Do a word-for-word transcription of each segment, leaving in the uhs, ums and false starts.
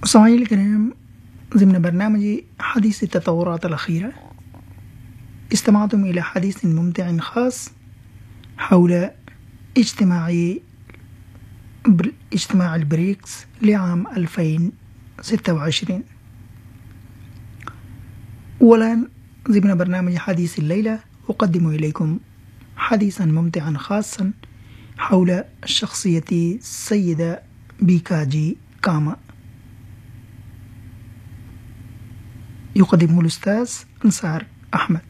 مستمعي الكرام، ضمن برنامج حديث التطورات الأخيرة استمعتم إلى حديث ممتع خاص حول اجتماع اجتماع البريكس لعام ألفين وستة وعشرين. والآن ضمن برنامج حديث الليلة أقدم إليكم حديثا ممتعا خاصا حول الشخصية السيدة بيكاجي كاما. يقدمه الأستاذ أنصار أحمد.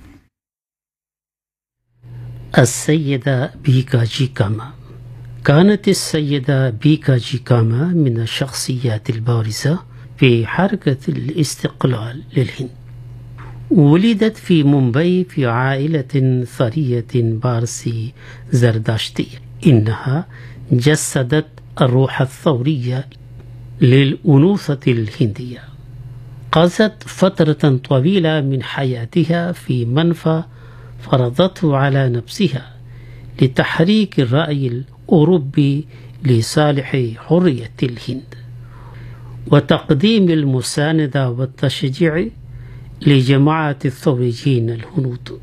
السيدة بيكاجي كاما. كانت السيدة بيكاجي كاما من الشخصيات البارزة في حركة الاستقلال للهند. ولدت في مومباي في عائلة ثرية بارسي زرداشتية. إنها جسدت الروح الثورية للأنوثة الهندية. قضت فترة طويلة من حياتها في منفى فرضته على نفسها لتحريك الرأي الأوروبي لصالح حرية الهند وتقديم المساندة والتشجيع لجماعة الثوريين الهنود.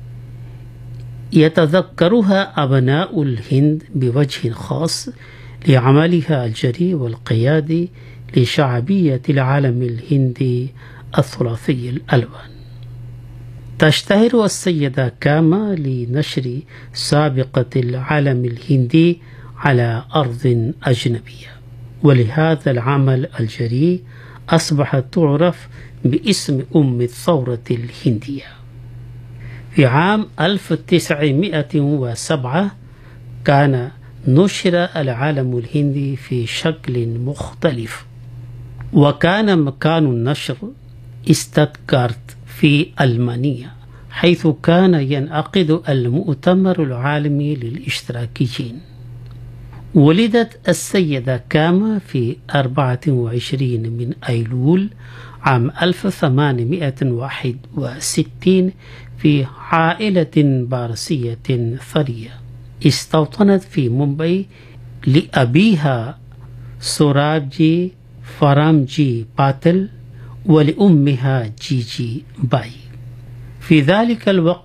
يتذكرها أبناء الهند بوجه خاص لعملها الجريء والقيادي لشعبية العالم الهندي الثلاثي الألوان. تشتهر السيدة كاما لنشر سابقة العالم الهندي على أرض أجنبية، ولهذا العمل الجريء أصبحت تعرف باسم أم الثورة الهندية. في عام ألف وتسعمائة وسبعة كان نشر العالم الهندي في شكل مختلف، وكان مكان النشر ستوتغارت في ألمانيا، حيث كان ينعقد المؤتمر العالمي للاشتراكيين. ولدت السيدة كاما في أربعة وعشرين من أيلول عام ألف وثمانمائة وواحد وستين في عائلة بارسية ثرية. استوطنت في مومباي لأبيها سورابجي فرامجي باتل ولأمها جيجي باي. في ذلك الوقت